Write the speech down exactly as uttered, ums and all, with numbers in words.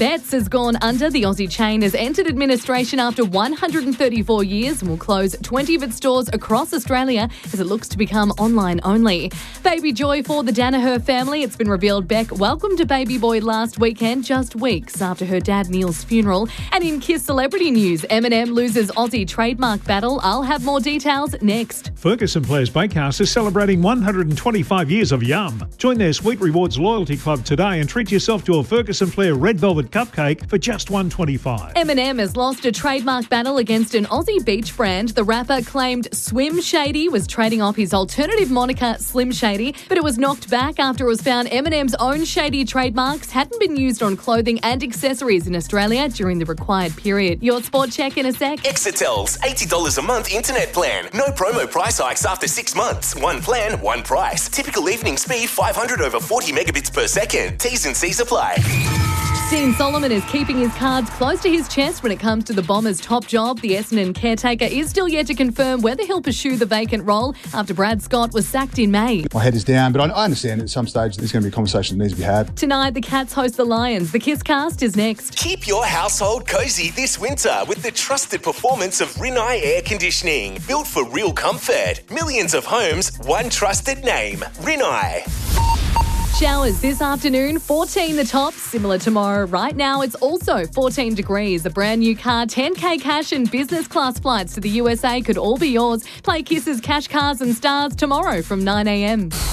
Bets has gone under. The Aussie chain has entered administration after one hundred thirty-four years and will close twenty of its stores across Australia as it looks to become online only. Baby joy for the Danaher family. It's been revealed Beck welcomed a baby boy last weekend, just weeks after her dad Neil's funeral. And in Kiss celebrity news, Eminem loses Aussie trademark battle. I'll have more details next. Ferguson Players Bakehouse is celebrating one hundred twenty-five years of yum. Join their Sweet Rewards loyalty club today and treat yourself to a Ferguson Player Red Velvet Cupcake for just one dollar twenty-five. Eminem has lost a trademark battle against an Aussie beach brand. The rapper claimed Swim Shady was trading off his alternative moniker Slim Shady, but it was knocked back after it was found Eminem's own shady trademarks hadn't been used on clothing and accessories in Australia during the required period. Your sport check in a sec. Exetel's eighty dollars a month internet plan. No promo price hikes after six months. One plan, one price. Typical evening speed five hundred over forty megabits per second. T's and C's apply. Dean Solomon is keeping his cards close to his chest when it comes to the Bombers' top job. The Essendon caretaker is still yet to confirm whether he'll pursue the vacant role after Brad Scott was sacked in May. My head is down, but I, I understand at some stage there's going to be a conversation that needs to be had. Tonight, the Cats host the Lions. The Kiss Cast is next. Keep your household cozy this winter with the trusted performance of Rinnai Air Conditioning. Built for real comfort. Millions of homes, one trusted name. Rinnai. Showers this afternoon, fourteen the top, similar tomorrow. Right now, it's also fourteen degrees. A brand new car, ten K cash and business class flights to the U S A could all be yours. Play Kiss's Cash Cars and Stars tomorrow from nine a m.